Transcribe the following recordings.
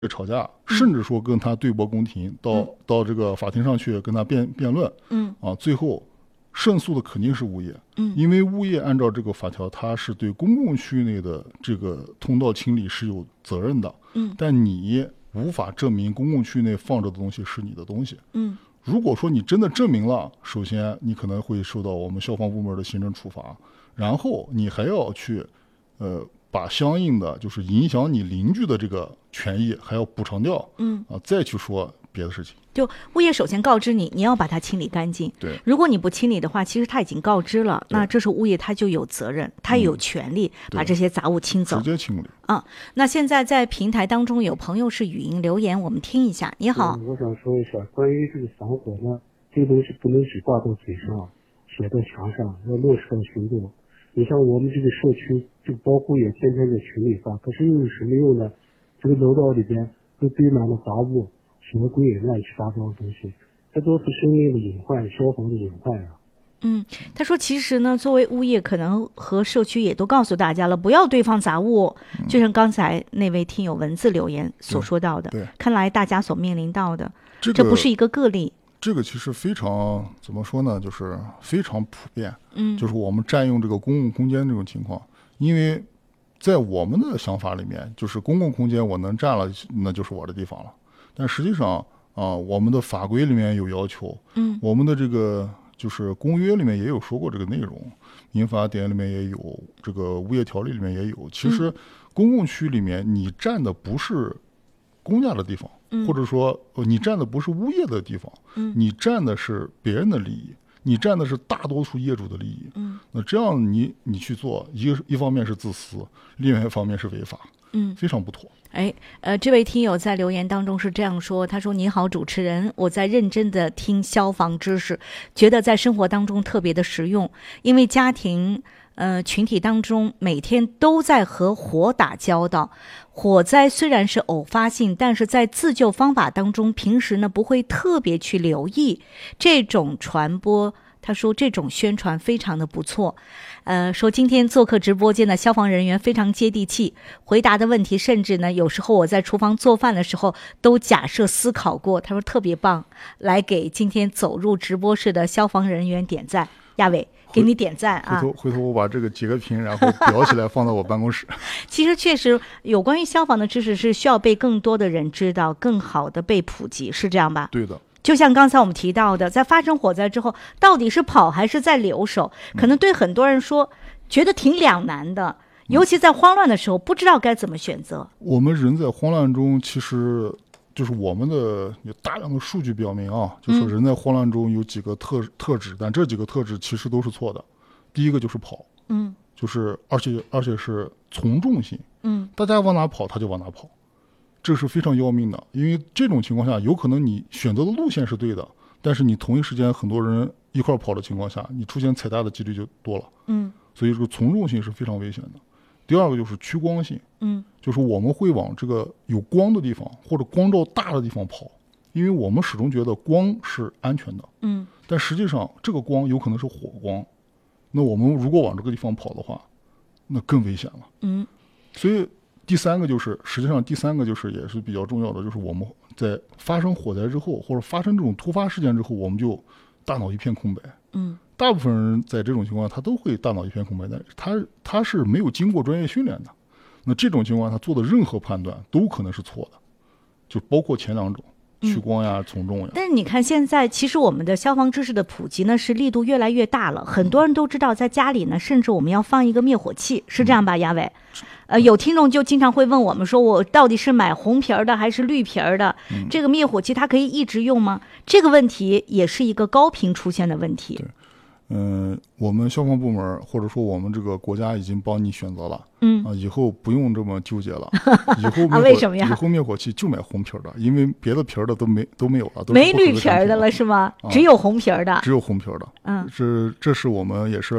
吵架，甚至说跟他对簿公庭，到这个法庭上去跟他辩论，最后胜诉的肯定是物业，因为物业按照这个法条，它是对公共区域内的这个通道清理是有责任的，但你无法证明公共区域内放着的东西是你的东西，如果说你真的证明了，首先你可能会受到我们消防部门的行政处罚，然后你还要去把相应的就是影响你邻居的这个权益还要补偿掉，再去说别的事情。 就物业首先告知你，你要把它清理干净。 对， 如果你不清理的话，其实他已经告知了，那这时候物业他就有责任，他有权利把这些杂物清走， 直接清理。 那现在在平台当中有朋友是语音留言，我们听一下。你好， 我想说一下关于这个防火呢，这个东西不能只挂到嘴上，写在墙上，要落实到行动。你像我们这个社区，这个保护也天天在群里发，可是又有什么用呢？这个楼道里边都堆满了杂物、蛇龟、乱七八糟的东西，这都是生命的隐患、消防的隐患啊。 他说其实呢，作为物业可能和社区也都告诉大家了，不要堆放杂物，就像刚才那位听友文字留言所说到的， 对， 看来大家所面临到的，这不是一个个例。 这个其实非常怎么说呢，就是非常普遍，就是我们占用这个公共空间这种情况，因为在我们的想法里面，就是公共空间我能占了，那就是我的地方了。但实际上我们的法规里面有要求，我们的这个就是公约里面也有说过这个内容，民法典里面也有，这个物业条例里面也有。其实公共区里面你占的不是公家的地方，或者说你占的不是物业的地方，你占的是别人的利益，你占的是大多数业主的利益。那这样你去做，一方面是自私，另外一方面是违法，非常不妥。 这位听友在留言当中是这样说，他说：你好主持人，我在认真的听消防知识，觉得在生活当中特别的实用，因为家庭群体当中每天都在和火打交道，火灾虽然是偶发性，但是在自救方法当中平时呢不会特别去留意这种传播。他说这种宣传非常的不错，说今天做客直播间的消防人员非常接地气，回答的问题甚至呢有时候我在厨房做饭的时候都假设思考过。他说特别棒，来给今天走入直播室的消防人员点赞。亚伟给你点赞啊！ 回头我把这个截个屏，然后裱起来放到我办公室。 其实确实有关于消防的知识是需要被更多的人知道，更好的被普及，是这样吧？ 对的。 就像刚才我们提到的，在发生火灾之后，到底是跑还是在留守，可能对很多人说觉得挺两难的，尤其在慌乱的时候，不知道该怎么选择。 我们人在慌乱中，其实就是我们的有大量的数据表明就说人在慌乱中有几个特质，但这几个特质其实都是错的。第一个就是跑，就是而且是从众性，大家往哪跑他就往哪跑。这是非常要命的，因为这种情况下，有可能你选择的路线是对的，但是你同一时间很多人一块跑的情况下，你出现踩踏的几率就多了。所以这个从众性是非常危险的。第二个就是趋光性，就是我们会往这个有光的地方或者光照大的地方跑，因为我们始终觉得光是安全的，但实际上这个光有可能是火光，那我们如果往这个地方跑的话，那更危险了。所以实际上第三个就是也是比较重要的，就是我们在发生火灾之后，或者发生这种突发事件之后，我们就大脑一片空白。大部分人在这种情况下他都会大脑一片空白，但他是没有经过专业训练的。那这种情况下他做的任何判断都可能是错的，就包括前两种。趋光呀，从众呀。 但是你看，现在其实我们的消防知识的普及呢，是力度越来越大了。很多人都知道，在家里呢，甚至我们要放一个灭火器，是这样吧，亚伟？有听众就经常会问我们说，我到底是买红皮儿的还是绿皮儿的？这个灭火器它可以一直用吗？这个问题也是一个高频出现的问题。 对。我们消防部门或者说我们这个国家已经帮你选择了，以后不用这么纠结了。以后为什么呀？ 以后灭火器就买红皮的，因为别的皮的都没有了， 没绿皮的了是吗？只有红皮的， 只有红皮的。这是我们也是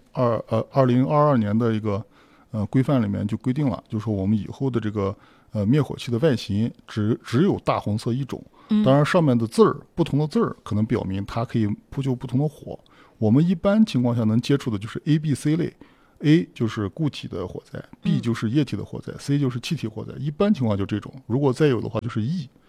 2022年的一个规范里面就规定了，就是说我们以后的这个灭火器的外形只有大红色一种，当然上面的字儿不同的字儿可能表明它可以扑救不同的火。我们一般情况下能接触的就是 A、B、C 类， A 就是固体的火灾 ，B 就是液体的火灾，C 就是气体火灾。一般情况就这种，如果再有的话就是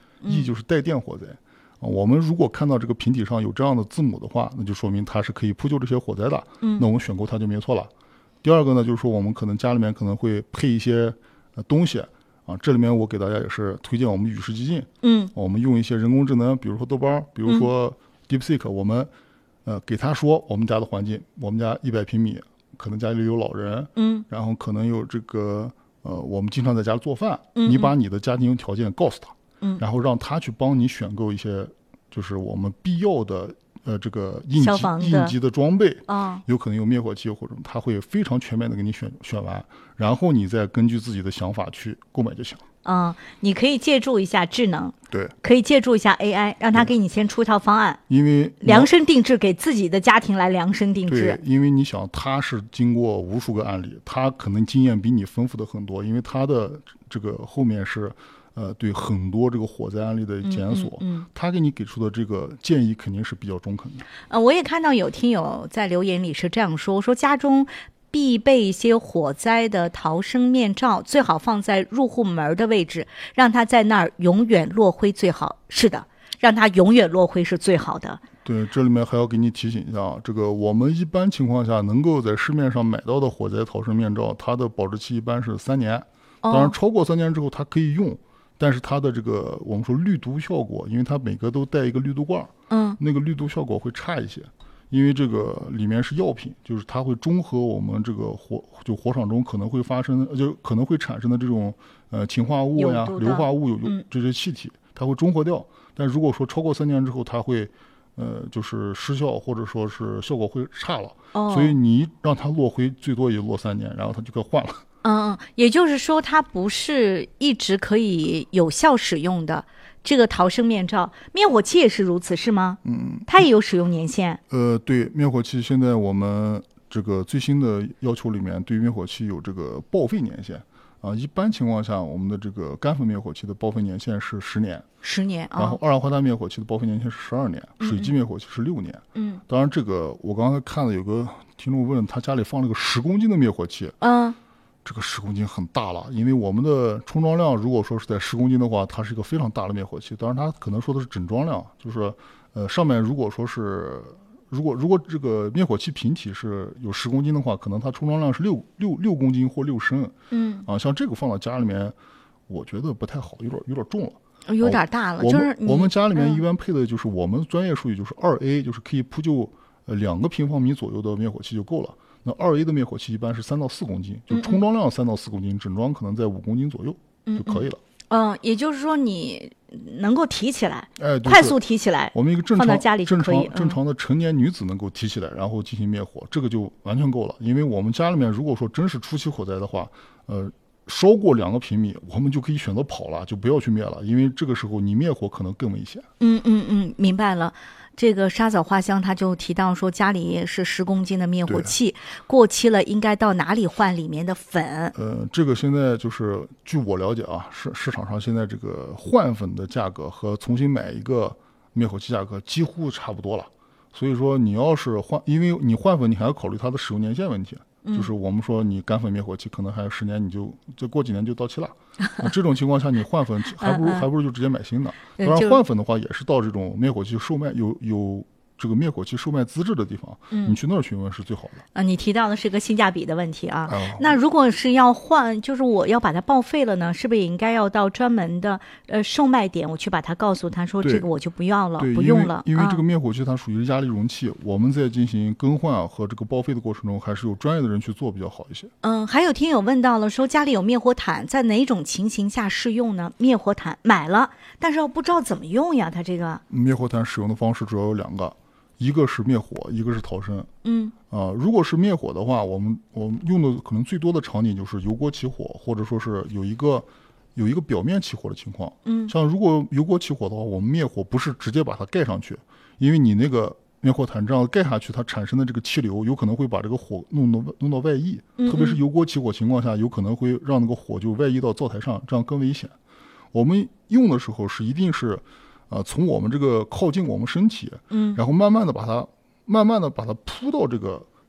E 就是带电火灾。我们如果看到这个瓶体上有这样的字母的话，那就说明它是可以扑救这些火灾的。那我们选购它就没错了。第二个呢，就是说我们可能家里面可能会配一些东西啊，这里面我给大家也是推荐我们与时俱进。我们用一些人工智能，比如说豆包，比如说 DeepSeek，我们给他说我们家的环境，我们家100平米。可能家里有老人，然后可能有这个我们经常在家做饭，你把你的家庭条件告诉他，然后让他去帮你选购一些就是我们必要的这个应急的装备，有可能有灭火器或者他会非常全面的给你选完，然后你再根据自己的想法去购买就行。 你可以借助一下智能， 对， 可以借助一下 AI， 让他给你先出一套方案， 因为量身定制，给自己的家庭来量身定制。 对，因为你想，他是经过无数个案例，他可能经验比你丰富的很多，因为他的这个后面是对很多这个火灾案例的检索，他给你给出的这个建议肯定是比较中肯的。 我也看到有听友在留言里是这样说家中必备一些火灾的逃生面罩，最好放在入户门的位置，让它在那儿永远落灰最好。是的，让它永远落灰是最好的。 对，这里面还要给你提醒一下，这个我们一般情况下能够在市面上买到的火灾逃生面罩，它的保质期一般是3年，当然超过3年之后它可以用，但是它的这个我们说滤毒效果，因为它每个都带一个滤毒罐，那个滤毒效果会差一些。因为这个里面是药品，就是它会中和我们这个火场中可能会发生，就可能会产生的这种氰化物呀、硫化物有这些气体，它会中和掉。但如果说超过3年之后，它会就是失效，或者说是效果会差了。所以你让它落灰最多也落3年，然后它就该换了。 也就是说它不是一直可以有效使用的。这个逃生面罩，灭火器也是如此，是吗？它也有使用年限。 对，灭火器现在我们这个最新的要求里面，对灭火器有这个报废年限啊。一般情况下，我们的这个干粉灭火器的报废年限是10年 ，10年啊。 然后二氧化碳灭火器的报废年限是12年，水基灭火器是6年。当然这个我刚才看了有个听众问他家里放了个10公斤的灭火器。这个10公斤很大了，因为我们的冲装量如果说是在10公斤的话，它是一个非常大的灭火器。当然，它可能说的是整装量，就是上面如果说是如果这个灭火器瓶体是有10公斤的话，可能它冲装量是6公斤或6升。像这个放到家里面，我觉得不太好，有点重了， 有点大了。 我们家里面一般配的就是我们专业术语就是2A，就是可以扑救2个平方米左右的灭火器就够了。那2A 的灭火器一般是3到4公斤，就冲装量3到4公斤，整装可能在5公斤左右就可以了。 也就是说你能够提起来， 快速提起来， 我们一个放到家里就可以。 正常的成年女子能够提起来，然后进行灭火，这个就完全够了。因为我们家里面如果说真是初期火灾的话，烧过2个平米，我们就可以选择跑了，就不要去灭了，因为这个时候你灭火可能更危险。 明白了。这个沙枣花香他就提到说，家里是10公斤的灭火器，过期了应该到哪里换里面的粉？ 这个现在就是据我了解啊，市场上现在这个换粉的价格和重新买一个灭火器价格几乎差不多了。所以说你要是换，因为你换粉你还要考虑它的使用年限问题。就是我们说你干粉灭火器可能还有10年，你就过几年就到期了。这种情况下你换粉还不如就直接买新的。当然换粉的话也是到这种灭火器售卖有这个灭火器售卖资质的地方，你去那儿询问是最好的。 你提到的是个性价比的问题啊。那如果是要换，就是我要把它报废了呢，是不是也应该要到专门的售卖点，我去把它告诉他说这个我就不要了，不用了。 因为这个灭火器它属于压力容器，我们在进行更换和这个报废的过程中，还是有专业的人去做比较好一些。 还有听友问到了说家里有灭火毯，在哪种情形下适用呢？灭火毯买了，但是又不知道怎么用呀，它这个灭火毯使用的方式主要有2个。一个是灭火，一个是逃生。如果是灭火的话，我们用的可能最多的场景就是油锅起火，或者说是有一个表面起火的情况。像如果油锅起火的话，我们灭火不是直接把它盖上去，因为你那个灭火毯这样盖下去，它产生的这个气流有可能会把这个火弄到外溢，特别是油锅起火情况下，有可能会让那个火就外溢到灶台上，这样更危险。我们用的时候是一定是从我们这个靠近我们身体，然后慢慢的把它扑到这个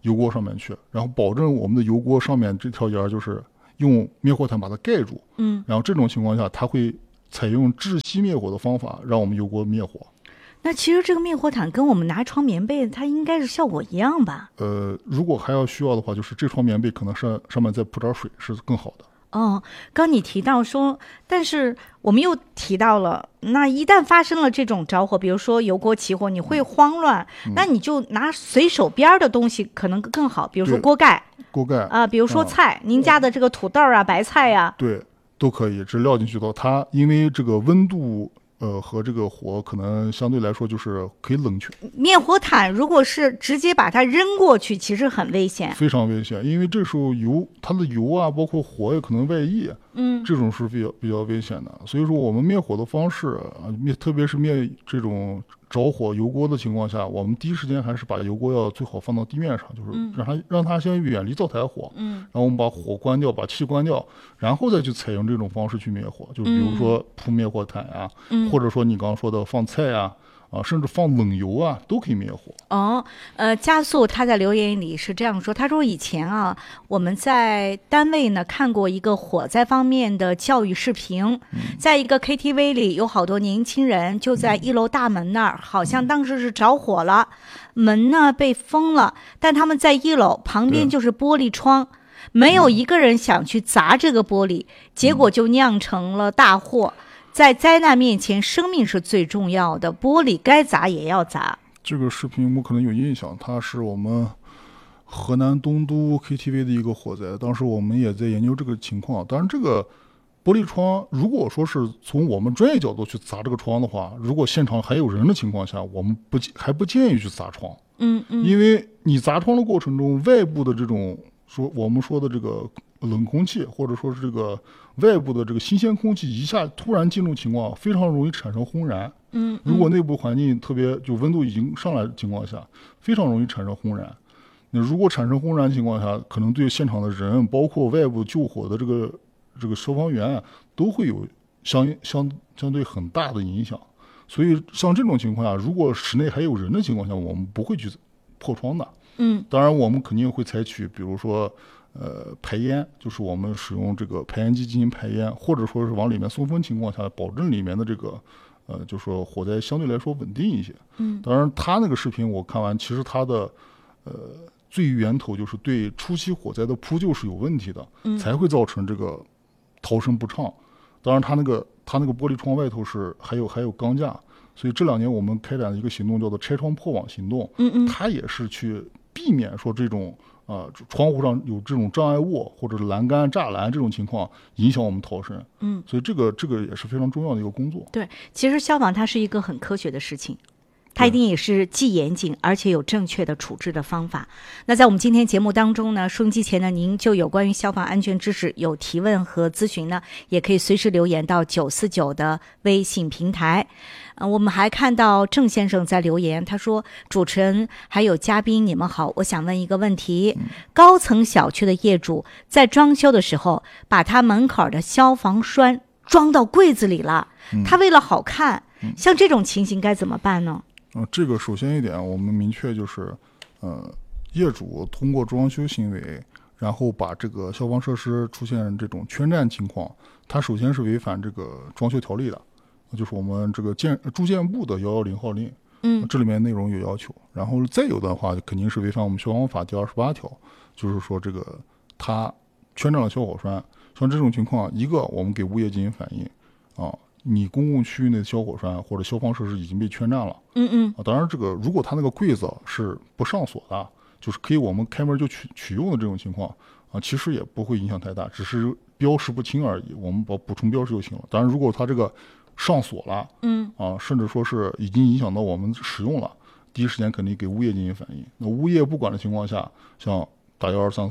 油锅上面去，然后保证我们的油锅上面这条沿就是用灭火毯把它盖住，然后这种情况下，它会采用窒息灭火的方法，让我们油锅灭火。 那其实这个灭火毯跟我们拿床棉被，它应该是效果一样吧？ 如果还要需要的话，就是这床棉被可能上面再铺点水是更好的。 哦，刚你提到说，但是我们又提到了，那一旦发生了这种着火，比如说油锅起火，你会慌乱，那你就拿随手边的东西可能更好，比如说锅盖啊，比如说菜，您家的这个土豆啊、白菜呀， 对，都可以，只撂进去的。它因为这个温度。和这个火可能相对来说就是可以冷却。 灭火毯如果是直接把它扔过去，其实很危险， 非常危险，因为这时候它的油啊，包括火也可能外溢，这种是比较危险的。所以说我们灭火的方式啊，特别是灭这种着火油锅的情况下，我们第一时间还是把油锅要最好放到地面上，就是让它先远离灶台火，然后我们把火关掉，把气关掉，然后再去采用这种方式去灭火，就比如说铺灭火毯啊，或者说你刚刚说的放菜啊，甚至放冷油啊，都可以灭火。 加速他在留言里是这样说，他说以前啊，我们在单位呢看过一个火灾方面的教育视频，在一个 KTV 里有好多年轻人就在1楼大门那儿，好像当时是着火了，门呢被封了，但他们在1楼旁边就是玻璃窗，没有一个人想去砸这个玻璃，结果就酿成了大祸。在灾难面前，生命是最重要的，玻璃该砸也要砸。 这个视频我可能有印象，它是我们河南东都 KTV 的一个火灾，当时我们也在研究这个情况。当然这个玻璃窗如果说是从我们专业角度去砸这个窗的话，如果现场还有人的情况下，我们还不建议去砸窗。因为你砸窗的过程中，外部的这种我们说的这个冷空气，或者说是这个外部的这个新鲜空气一下突然进入情况，非常容易产生轰燃。如果内部环境特别就温度已经上来的情况下，非常容易产生轰燃。那如果产生轰燃情况下，可能对现场的人，包括外部救火的这个消防员都会有相对很大的影响。所以像这种情况下，如果室内还有人的情况下，我们不会去破窗的。当然我们肯定会采取，比如说排烟，就是我们使用这个排烟机进行排烟，或者说是往里面送风情况下，保证里面的这个就说火灾相对来说稳定一些。当然他那个视频我看完，其实他的最源头就是对初期火灾的扑救是有问题的，才会造成这个逃生不畅。当然他那个玻璃窗外头还有钢架，所以这2年我们开展的一个行动叫做拆窗破网行动。它也是去避免说这种窗户上有这种障碍物或者是栏杆栅栏这种情况影响我们逃生。所以这个也是非常重要的一个工作。 对，其实消防它是一个很科学的事情，它一定也是既严谨而且有正确的处置的方法。那在我们今天节目当中呢，收音机前呢，您就有关于消防安全知识有提问和咨询呢，也可以随时留言到949的微信平台。我们还看到郑先生在留言，他说：主持人还有嘉宾你们好，我想问一个问题，高层小区的业主在装修的时候把他门口的消防栓装到柜子里了，他为了好看，像这种情形该怎么办呢？ 这个首先一点我们明确就是业主通过装修行为然后把这个消防设施出现这种圈占情况，它首先是违反这个装修条例的，就是我们这个住建部的110号令，这里面内容有要求。然后再有的话肯定是违反我们消防法第28条，就是说这个它圈占了消火栓。像这种情况，一个我们给物业进行反映你公共区域内的消火栓或者消防设施已经被圈占了。当然这个如果他那个柜子是不上锁的，就是可以我们开门就取用的这种情况其实也不会影响太大，只是标识不清而已，我们补充标识就行了。当然如果他这个上锁了甚至说是已经影响到我们使用了，第一时间肯定给物业进行反映。那物业不管的情况下，像打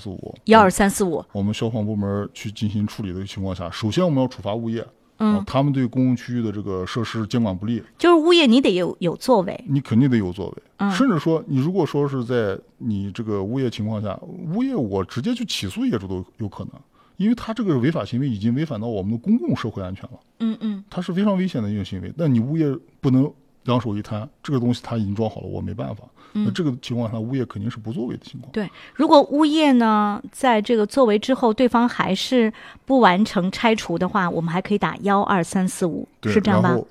12345，我们消防部门去进行处理的情况下，首先我们要处罚物业。他们对公共区域的这个设施监管不力， 就是物业你得有作为， 你肯定得有作为。甚至说你如果说是在你这个物业情况下，物业我直接去起诉业主都有可能，因为他这个违法行为已经违反到我们的公共社会安全了。它是非常危险的一种行为。但你物业不能两手一摊，这个东西他已经装好了，我没办法。那这个情况下，物业肯定是不作为的情况。 对，如果物业呢在这个作为之后，对方还是不完成拆除的话，我们还可以打12345，是这样吧？